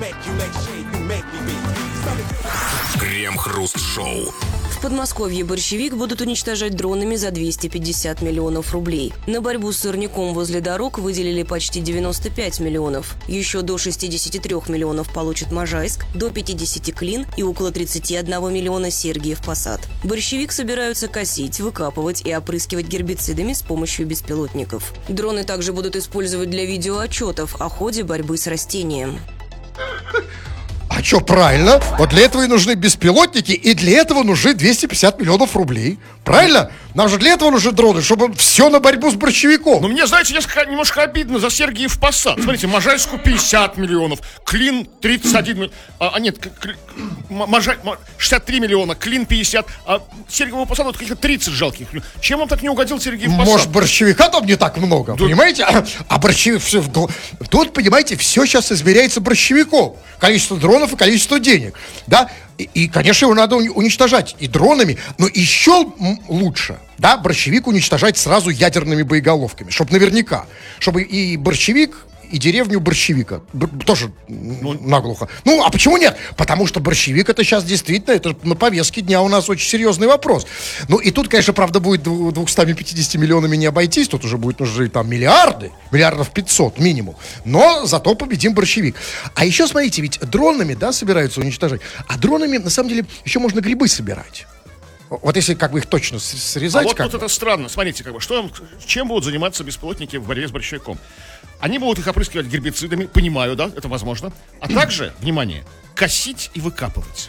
Крем-хруст-шоу. В Подмосковье борщевик будут уничтожать дронами за 250 миллионов рублей. На борьбу с сорняком возле дорог выделили почти 95 миллионов. Еще до 63 миллионов получит Можайск, до 50 Клин и около 31 миллиона Сергиев Посад. Борщевик собираются косить, выкапывать и опрыскивать гербицидами с помощью беспилотников. Дроны также будут использовать для видеоотчетов о ходе борьбы с растением. А что, правильно? Вот для этого и нужны беспилотники, и для этого нужны 250 миллионов рублей. Правильно? Нам же для этого нужны дроны, чтобы все на борьбу с борщевиком. Ну, мне, знаете, немножко обидно за Сергиев Посад. Смотрите, Можайску 50 миллионов, Клин 31 миллиона. 63 миллиона, Клин 50, а Сергиеву Посаду каких-то 30 жалких. Чем вам так не угодил Сергиев Посад? Может, борщевика там не так много, да. Понимаете? А борщевик... Тут, понимаете, все сейчас измеряется борщевиком. Количество дронов и количество денег. Да? И, конечно, его надо уничтожать и дронами, но еще лучше, да, борщевик уничтожать сразу ядерными боеголовками, чтобы наверняка, чтобы и борщевик, и деревню борщевика тоже наглухо. Ну, а почему нет? Потому что борщевик это сейчас действительно, это на повестке дня у нас очень серьезный вопрос. Ну, и тут, конечно, правда, будет 250 миллионами не обойтись, тут уже будет нужны там миллиардов 500 минимум. Но зато победим борщевик. А еще, смотрите, ведь дронами, да, собираются уничтожать, а дронами, на самом деле, еще можно грибы собирать. Вот если как бы их точно срезать. А вот тут это странно. Смотрите, как бы, чем будут заниматься беспилотники в борьбе с борщевиком? Они будут их опрыскивать гербицидами, понимаю, да, это возможно. А также, внимание, косить и выкапывать.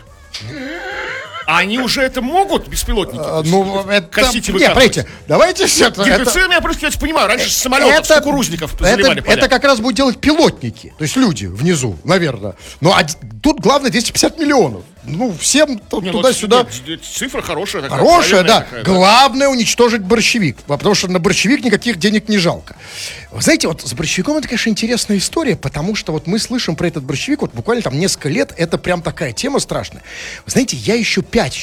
А они уже это могут, беспилотники? Ну, это... Косить и выкапывать. Нет, давайте все это... Гербицидами опрыскивать, понимаю, раньше с самолетов, с кукурузников заливали поля. Это как раз будут делать пилотники, то есть люди внизу, наверное. Но тут главное 250 миллионов. Ну, всем туда-сюда. Цифра хорошая. Хорошая, да. Главное уничтожить борщевик, потому что на борщевик никаких денег не жалко. Вы знаете, вот с борщевиком это, конечно, интересная история, потому что вот мы слышим про этот борщевик, вот буквально там несколько лет, это прям такая тема страшная. Вы знаете, я еще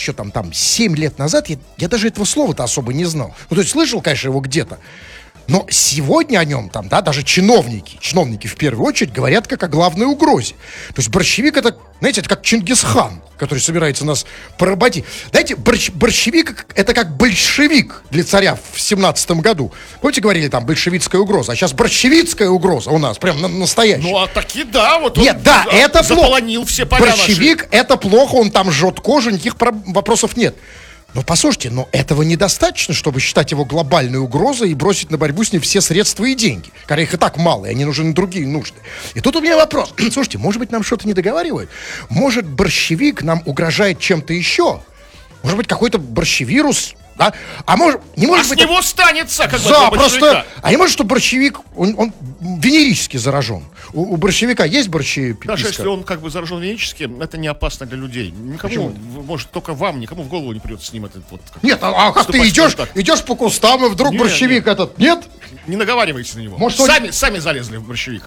7 лет назад, я даже этого слова-то особо не знал. Ну, то есть слышал, конечно, его где-то. Но сегодня о нем там, да, даже чиновники в первую очередь говорят как о главной угрозе. То есть борщевик это, знаете, это как Чингисхан, который собирается нас поработить. Знаете, борщевик это как большевик для царя в 17-м году. Помните, говорили там большевистская угроза, а сейчас борщевицкая угроза у нас, прям настоящая. Ну, а таки да, вот он это заполонил плохо. Все поля борщевик наши. Это плохо, он там жжет кожу, никаких вопросов нет. Но послушайте, этого недостаточно, чтобы считать его глобальной угрозой и бросить на борьбу с ним все средства и деньги, которые их и так мало, и они нужны на другие нужды. И тут у меня вопрос. Слушайте, может быть, нам что-то не договаривают? Может, борщевик нам угрожает чем-то еще? Может быть, какой-то борщевирус? Да? А может, не может быть... с него станется, как бы, просто... А не может, что борщевик, он венерически заражен? У борщевика есть борщевик? Даже если он как бы заражен венерически, это не опасно для людей. Никому, может, только вам, никому в голову не придет с ним этот вот... Нет, а как ты идешь по кустам, и вдруг борщевик этот... Нет? Не наговаривайте на него. Может, сами залезли в борщевик.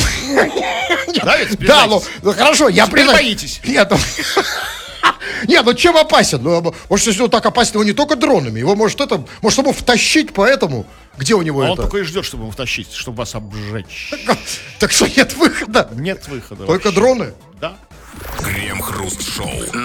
Да, ну хорошо, я признаю. Боитесь. Нет, ну чем опасен? Может, если он так опасен, его не только дронами, его может ему втащить, поэтому... Где у него это? Он только и ждет, чтобы его втащить, чтобы вас обжечь. Так что нет выхода? Нет выхода. Только дроны? Да. Крем-хруст-шоу.